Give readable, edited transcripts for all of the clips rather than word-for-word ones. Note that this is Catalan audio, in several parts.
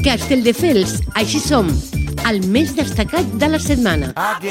Castelldefels, així som, el més destacat de la setmana.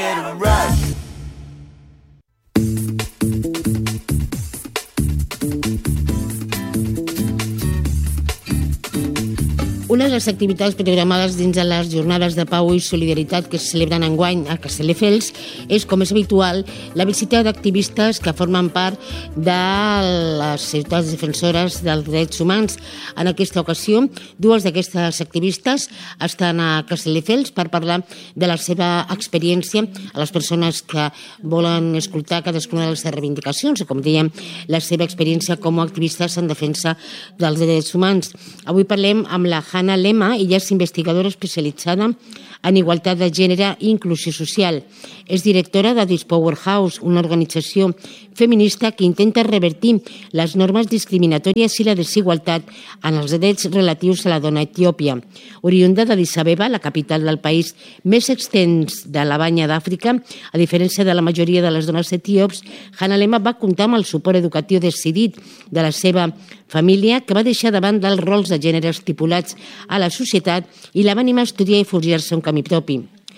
Una de les activitats programades dins de les jornades de pau i solidaritat que es celebren enguany a Castelldefels és, com és habitual, la visita d'activistes que formen part de les ciutats defensores dels drets humans. En aquesta ocasió, dues d'aquestes activistes estan a Castelldefels per parlar de la seva experiència a les persones que volen escoltar cadascuna de les reivindicacions, o com dèiem, la seva experiència com a activistes en defensa dels drets humans. Avui parlem amb la Hannah Lema. Ella és investigadora especialitzada en igualtat de gènere i inclusió social. És directora de This Power House, una organització feminista que intenta revertir les normes discriminatòries i la desigualtat en els drets relatius a la dona a Etiòpia. Oriunda d'Addis Abeba, la capital del país més extens de la banya d'Àfrica, a diferència de la majoria de les dones etíops, Hannah Lema va comptar amb el suport educatiu decidit de la seva família, que va deixar davant dels rols de gènere estipulats a la societat i la va animar a estudiar i forjar-se un camí propi.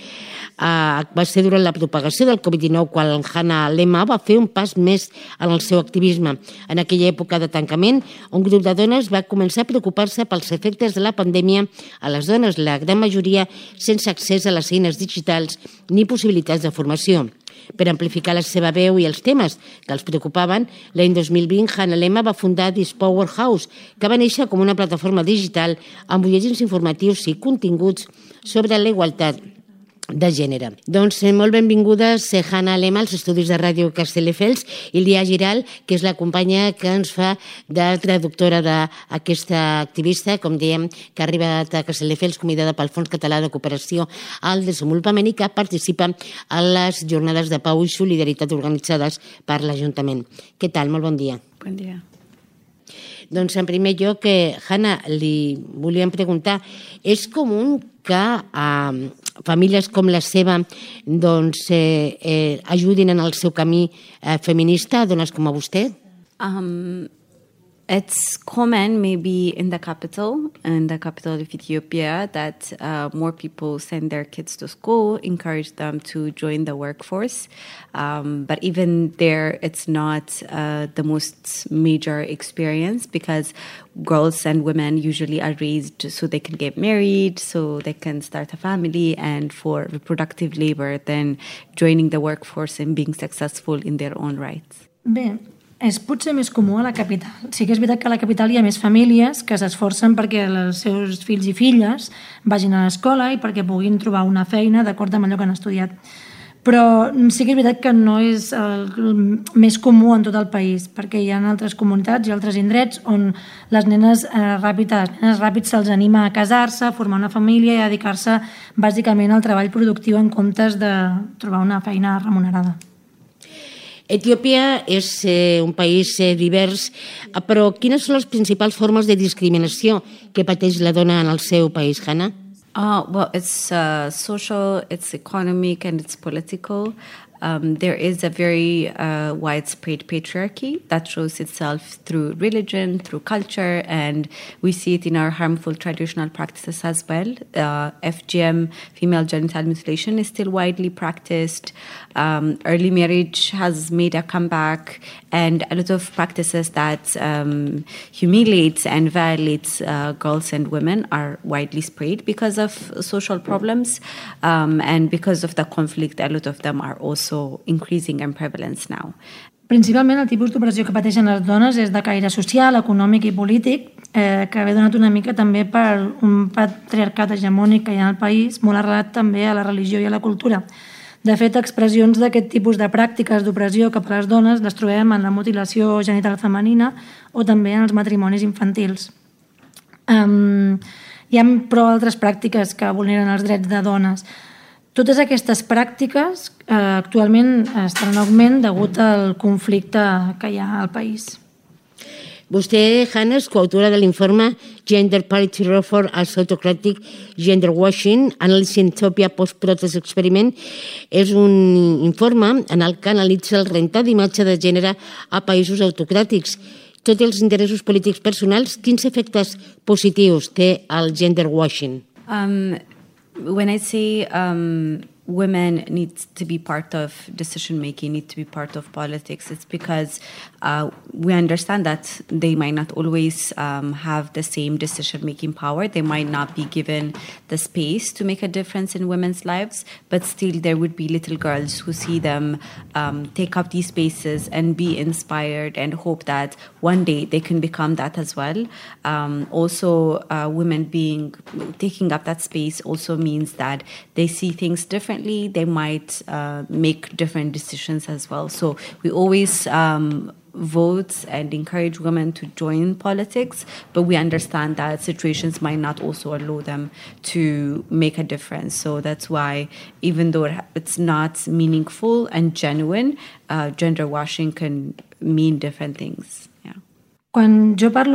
Va ser durant la propagació del Covid-19 quan Hannah Lema va fer un pas més en el seu activisme. En aquella època de tancament, un grup de dones va començar a preocupar-se pels efectes de la pandèmia a les dones, la gran majoria sense accés a les eines digitals ni possibilitats de formació. Per amplificar la seva veu i els temes que els preocupaven, l'any 2020 Hannah Lema va fundar This Power House, que va néixer com una plataforma digital amb butlletins informatius i continguts sobre la igualtat de gènere. Doncs molt benvingudes, Hannah Lema, als estudis de Ràdio Castelldefels, i Lia Giral, que és la companya que ens fa de traductora d'aquesta activista, com dèiem, que ha arribat a Castelldefels convidada pel Fons Català de Cooperació al Desenvolupament i que participa a les jornades de pau i solidaritat organitzades per l'Ajuntament. Què tal? Molt bon dia. Bon dia. Doncs en primer lloc, Hannah, li volíem preguntar, és comú que famílies com la seva ajudin en el seu camí feminista, dones com a vostè? It's common maybe in the capital of Ethiopia, that more people send their kids to school, encourage them to join the workforce. But even there, it's not the most major experience, because girls and women usually are raised so they can get married, so they can start a family, and for reproductive labor, then joining the workforce and being successful in their own rights. Bé, és potser més comú a la capital. Sí que és veritat que a la capital hi ha més famílies que s'esforcen perquè els seus fills i filles vagin a l'escola i perquè puguin trobar una feina d'acord amb allò que han estudiat. Però sí que és veritat que no és el més comú en tot el país, perquè hi ha altres comunitats i altres indrets on les nenes ràpid se'ls anima a casar-se, a formar una família i a dedicar-se bàsicament al treball productiu en comptes de trobar una feina remunerada. Etiòpia és un país divers, però quines són les principals formes de discriminació que pateix la dona en el seu país, Hannah? Well, it's social, it's economic, and it's political. There is a very widespread patriarchy that shows itself through religion, through culture, and we see it in our harmful traditional practices as well. FGM, female genital mutilation, is still widely practiced. Early marriage has made a comeback, and a lot of practices that humiliates and violates girls and women are widely spread because of social problems, and because of the conflict, a lot of them are also increasing in prevalence now. Principalment el tipus d'opressió que pateixen les dones és de caire social, econòmic i polític, que ve donat una mica també per un patriarcat hegemònic que hi ha al país, molt arrelat també a la religió i a la cultura. De fet, expressions d'aquest tipus de pràctiques d'opressió cap a les dones les trobem en la mutilació genital femenina o també en els matrimonis infantils. Hi ha però altres pràctiques que vulneren els drets de dones. Totes aquestes pràctiques actualment estan en augment degut al conflicte que hi ha al país. Vostè, Hannah, és coautora de l'informe Gender Parity Reform as Autocratic Gender Washing, Analyzing Ethiopia Post-Protest Experiment. És un informe en el que analitza el rentat d'imatge de gènere a països autocràtics. tots els interessos polítics personals, quins efectes positius té el gender washing? When I say women need to be part of decision making, need to be part of politics, it's because we understand that they might not always have the same decision making power. They might not be given the space to make a difference in women's lives, but still there would be little girls who see them take up these spaces and be inspired and hope that one day they can become that as well. Also, women taking up that space also means that they see things differently. They might make different decisions as well. So we always vote and encourage women to join politics, but we understand that situations might not also allow them to make a difference. So that's why, even though it's not meaningful and genuine, gender washing can mean different things. Yeah. Quan jo parlo